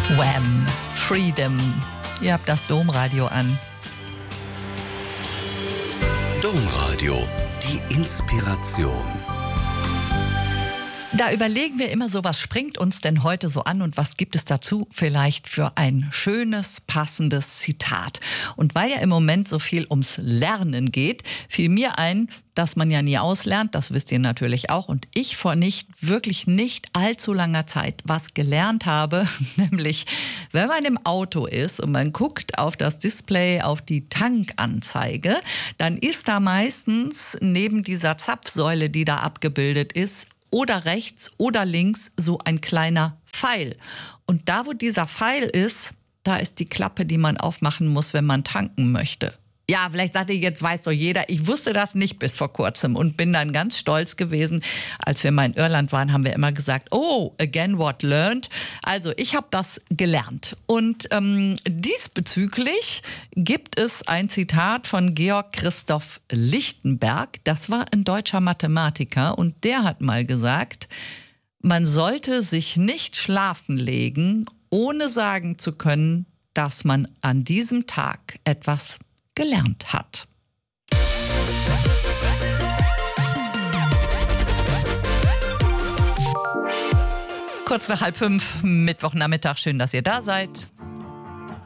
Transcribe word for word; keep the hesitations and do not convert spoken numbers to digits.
Wham! Freedom. Ihr habt das Domradio an. Domradio, die Inspiration. Da überlegen wir immer so, was springt uns denn heute so an und was gibt es dazu vielleicht für ein schönes, passendes Zitat. Und weil ja im Moment so viel ums Lernen geht, fiel mir ein, dass man ja nie auslernt, das wisst ihr natürlich auch. Und ich vor nicht, wirklich nicht allzu langer Zeit was gelernt habe, nämlich wenn man im Auto ist und man guckt auf das Display, auf die Tankanzeige, dann ist da meistens neben dieser Zapfsäule, die da abgebildet ist, oder rechts oder links so ein kleiner Pfeil. Und da, wo dieser Pfeil ist, da ist die Klappe, die man aufmachen muss, wenn man tanken möchte. Ja, vielleicht sagt ihr, jetzt weiß doch jeder, ich wusste das nicht bis vor kurzem und bin dann ganz stolz gewesen. Als wir mal in Irland waren, haben wir immer gesagt, oh, again what learned. Also ich habe das gelernt. Und ähm, diesbezüglich gibt es ein Zitat von Georg Christoph Lichtenberg. Das war ein deutscher Mathematiker und der hat mal gesagt, man sollte sich nicht schlafen legen, ohne sagen zu können, dass man an diesem Tag etwas gelernt hat. Kurz nach halb fünf, Mittwochnachmittag. Schön, dass ihr da seid.